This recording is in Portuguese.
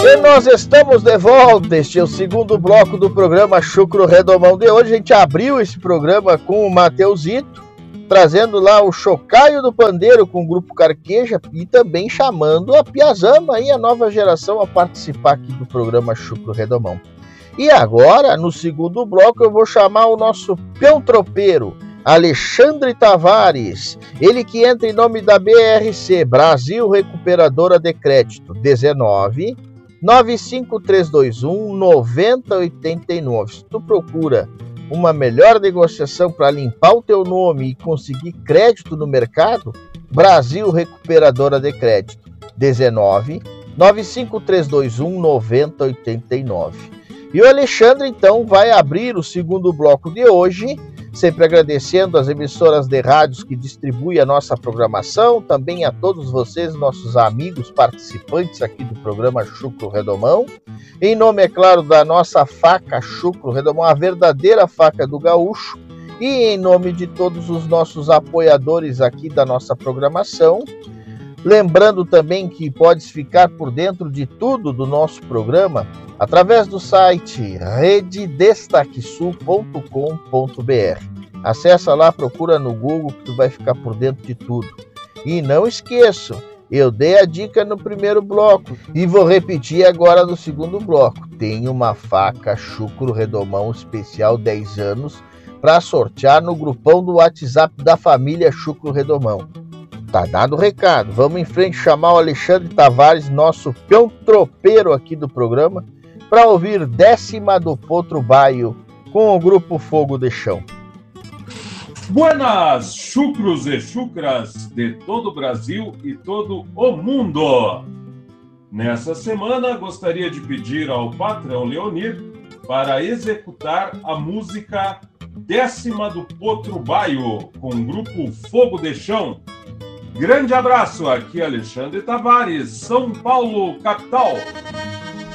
E nós estamos de volta, este é o segundo bloco do programa Chucro Redomão de hoje. A gente abriu esse programa com o Mateusito, trazendo lá o Chocaio do Pandeiro com o Grupo Carqueja e também chamando a Piazama e a nova geração a participar aqui do programa Chucro Redomão. E agora, no segundo bloco, eu vou chamar o nosso peão tropeiro, Alexandre Tavares, ele que entra em nome da BRC, Brasil Recuperadora de Crédito, 19 95321 9089. Se tu procura uma melhor negociação para limpar o teu nome e conseguir crédito no mercado, Brasil Recuperadora de Crédito, 19 95321 9089. E o Alexandre, então, vai abrir o segundo bloco de hoje, sempre agradecendo as emissoras de rádios que distribuem a nossa programação, também a todos vocês, nossos amigos participantes aqui do programa Chucro Redomão. Em nome, é claro, da nossa faca Chucro Redomão, a verdadeira faca do gaúcho, e em nome de todos os nossos apoiadores aqui da nossa programação. Lembrando também que podes ficar por dentro de tudo do nosso programa através do site rededestaquesul.com.br. Acessa lá, procura no Google que tu vai ficar por dentro de tudo. E não esqueçam, eu dei a dica no primeiro bloco e vou repetir agora no segundo bloco. Tem uma faca Chucro Redomão especial 10 anos para sortear no grupão do WhatsApp da família Chucro Redomão. Tá dado o recado, vamos em frente chamar o Alexandre Tavares, nosso peão tropeiro aqui do programa, para ouvir Décima do Potro Baio com o Grupo Fogo de Chão. Buenas, chucros e chucras de todo o Brasil e todo o mundo! Nessa semana, gostaria de pedir ao patrão Leonir para executar a música Décima do Potro Baio com o Grupo Fogo de Chão. Grande abraço, aqui Alexandre Tavares, São Paulo, capital.